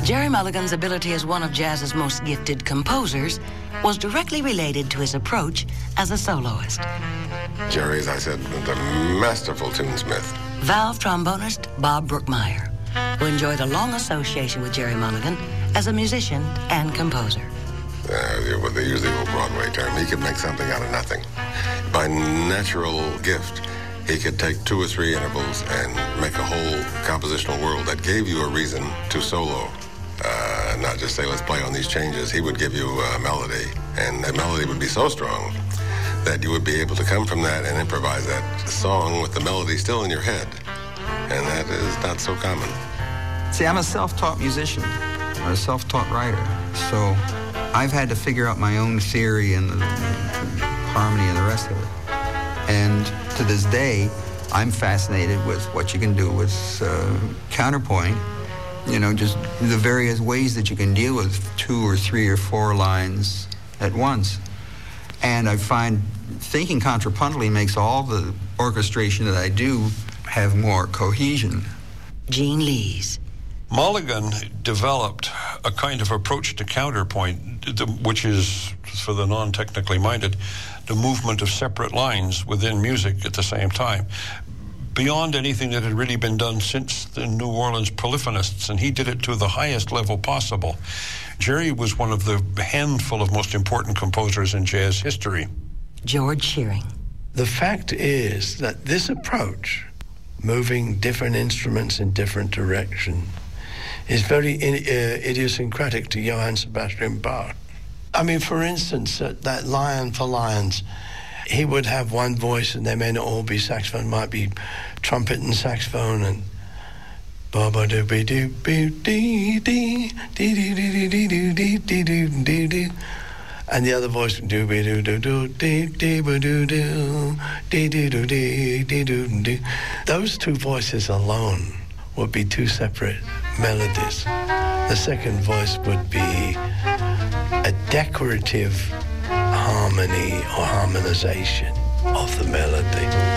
Gerry Mulligan's ability as one of jazz's most gifted composers was directly related to his approach as a soloist. Gerry, as I said, the masterful tunesmith. Valve trombonist Bob Brookmeyer, who enjoyed a long association with Gerry Mulligan as a musician and composer. What they use the old Broadway term, he could make something out of nothing. By natural gift, he could take 2 or 3 intervals and make a whole compositional world that gave you a reason to solo. Not just say, let's play on these changes. He would give you a melody, and that melody would be so strong that you would be able to come from that and improvise that song with the melody still in your head. And that is not so common. See, I'm a self-taught musician, or a self-taught writer, so I've had to figure out my own theory and the harmony and the rest of it. And to this day, I'm fascinated with what you can do with counterpoint. You know, just the various ways that you can deal with 2 or 3 or 4 lines at once. And I find thinking contrapuntally makes all the orchestration that I do have more cohesion. Gene Lees. Mulligan developed a kind of approach to counterpoint, which is, for the non-technically minded, the movement of separate lines within music at the same time, beyond anything that had really been done since the New Orleans polyphonists, and he did it to the highest level possible. Gerry was one of the handful of most important composers in jazz history. George Shearing. The fact is that this approach, moving different instruments in different directions, is very idiosyncratic to Johann Sebastian Bach. I mean, for instance, that Lion for Lions, he would have one voice and they may not all be saxophone, might be trumpet and saxophone, and ba do be do be dee dee dee dee dee dee dee dee dee dee dee, and the other voice do be do do do dee dee ba do do dee dee do dee dee do dee. Those 2 voices alone would be 2 separate melodies. The second voice would be a decorative harmony or harmonization of the melody.